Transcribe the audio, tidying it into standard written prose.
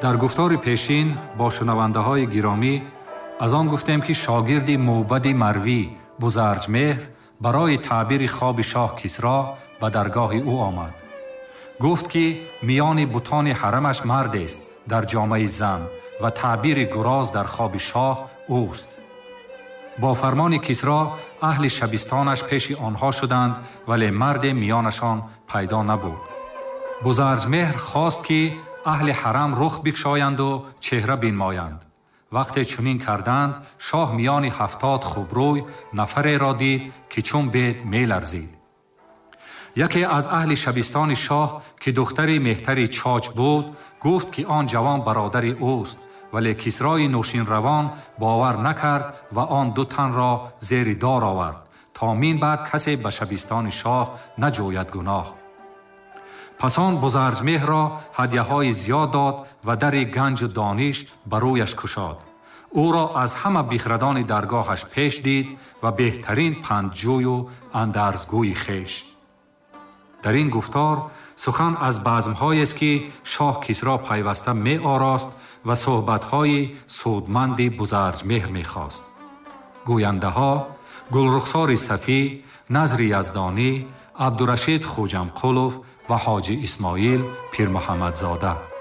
در گفتار پیشین با شنونده های گرامی از آن گفتیم که شاگرد موبد مروی بزرجمهر برای تعبیر خواب شاه کسری به درگاه او آمد. گفت که میان بتان حرمش مرد است در جامه زن و تعبیر گراز در خواب شاه اوست. با فرمان کسری اهل شبستانش پیش آنها شدند ولی مرد میانشان پیدا نبود. بزرجمهر خواست که اهل حرم رخ بگشایند و چهره بنمایند. وقتی چنین کردند شاه میان 70 خوبروی نفری را دید که چون بید می لرزید. یکی از اهل شبستان شاه که دختری مهتری چاچ بود گفت که آن جوان برادر اوست، ولی کسری نوشین روان باور نکرد و آن 2 تن را زیر دار آورد تا من بعد کسی به شبستان شاه نجوید گناه. پس آن بزرجمهر را هدیه های زیاد داد و در گنج و دانش برویش کشاد. او را از همه بخردان درگاهش پیش دید و بهترین پندجوی و اندرزگوی خیش. در این گفتار سخن از بزم‌هایی است که شاه کسری پیوسته می آراست و صحبت‌های سودمند بزرجمهر می خواست. گوینده ها گلرخسار صفی، نظر یزدانی، عبدالرشید خوجمقلوف و حاجی اسماعیل پیر محمد زاده.